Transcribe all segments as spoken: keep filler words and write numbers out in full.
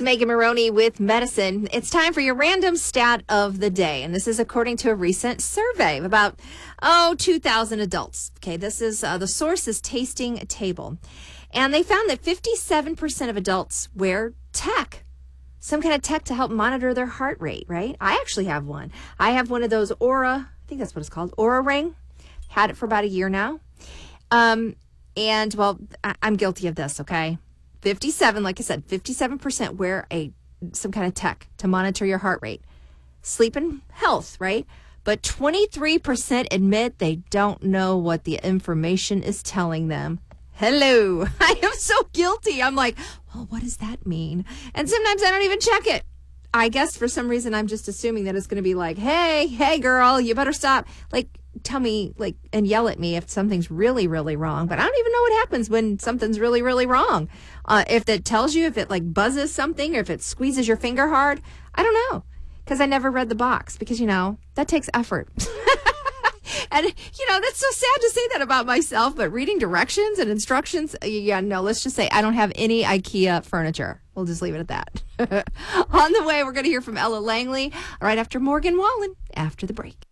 Megan Maroney with Medicine. It's time for your random stat of the day. And this is according to a recent survey of about, oh, two thousand adults. Okay, this is, uh, the source is Tasting Table. And they found that fifty-seven percent of adults wear tech. Some kind of tech to help monitor their heart rate, right? I actually have one. I have one of those Aura, I think that's what it's called, Aura Ring. Had it for about a year now. Um, and, well, I- I'm guilty of this, okay? fifty-seven, like I said, fifty-seven percent wear a some kind of tech to monitor your heart rate. Sleep and health, right? But twenty-three percent admit they don't know what the information is telling them. Hello. I am so guilty. I'm like, well, what does that mean? And sometimes I don't even check it. I guess for some reason I'm just assuming that it's going to be like, hey, hey, girl, you better stop. Like, tell me, like, and yell at me if something's really, really wrong. But I don't even know what happens when something's really, really wrong. Uh, if it tells you, if it, like, buzzes something or if it squeezes your finger hard, I don't know. Because I never read the box. Because, you know, that takes effort. And, you know, that's so sad to say that about myself, but reading directions and instructions, yeah, no, let's just say I don't have any IKEA furniture. We'll just leave it at that. On the way, we're going to hear from Ella Langley right after Morgan Wallen after the break.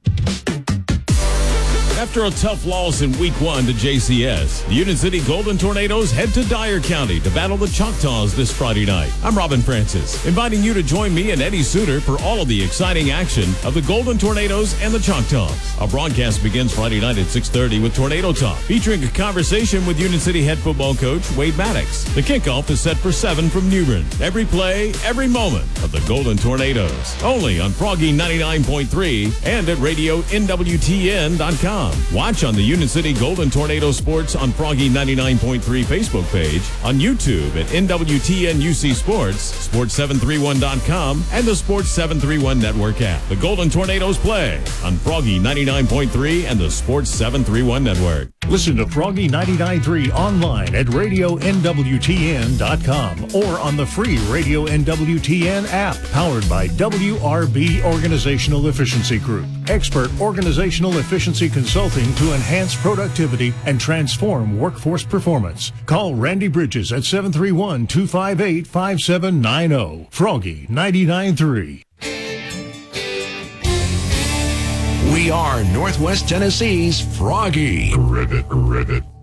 After a tough loss in week one to J C S, the Union City Golden Tornadoes head to Dyer County to battle the Choctaws this Friday night. I'm Robin Francis, inviting you to join me and Eddie Suter for all of the exciting action of the Golden Tornadoes and the Choctaws. Our broadcast begins Friday night at six thirty with Tornado Talk, featuring a conversation with Union City head football coach Wade Maddox. The kickoff is set for seven from Newbern. Every play, every moment of the Golden Tornadoes. Only on Froggy ninety-nine point three and at radio N W T N dot com. Watch on the Union City Golden Tornado Sports on Froggy ninety-nine point three Facebook page, on YouTube at N W T N U C Sports, sports seven thirty-one dot com, and the Sports seven thirty-one Network app. The Golden Tornadoes play on Froggy ninety-nine point three and the Sports seven thirty-one Network. Listen to Froggy ninety-nine point three online at radio N W T N dot com or on the free Radio N W T N app, powered by W R B Organizational Efficiency Group. Expert organizational efficiency consulting to enhance productivity and transform workforce performance. Call Randy Bridges at seven three one, two five eight, five seven nine zero. Froggy ninety-nine point three. We are Northwest Tennessee's Froggy. Ribbit, ribbit.